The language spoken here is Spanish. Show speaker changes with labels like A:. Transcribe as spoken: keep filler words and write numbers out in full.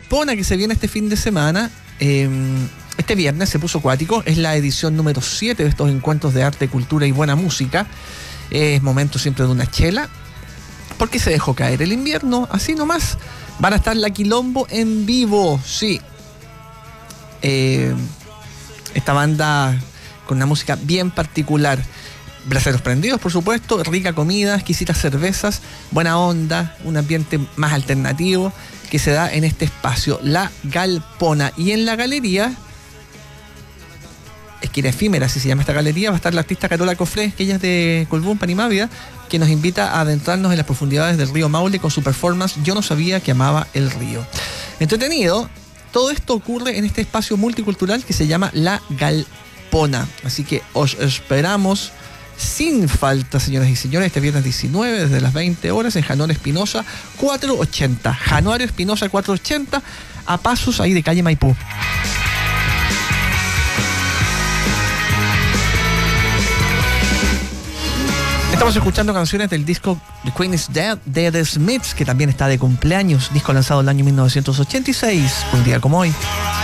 A: Galpona que se viene este fin de semana. Eh, este viernes se puso cuático. Es la edición número siete de estos encuentros de arte, cultura y buena música. Es momento siempre de una chela, porque se dejó caer el invierno, así nomás. Van a estar La Quilombo en vivo, sí. Eh, esta banda con una música bien particular. Braseros prendidos, por supuesto, rica comida, exquisitas cervezas, buena onda, un ambiente más alternativo que se da en este espacio, La Galpona. Y en la galería, Esquina Efímera, así se llama esta galería, va a estar la artista Carola Cofré, que ella es de Colbún, Panimávida, que nos invita a adentrarnos en las profundidades del río Maule con su performance Yo no sabía que amaba el río. Entretenido, todo esto ocurre en este espacio multicultural que se llama La Galpona. Así que os esperamos sin falta, señoras y señores, este viernes diecinueve, desde las veinte horas, en Januario Espinosa cuatrocientos ochenta. Januario Espinosa cuatrocientos ochenta, a pasos ahí de calle Maipú. Estamos escuchando canciones del disco The Queen is Dead de The Smiths, que también está de cumpleaños, disco lanzado en el año mil novecientos ochenta y seis, un día como hoy.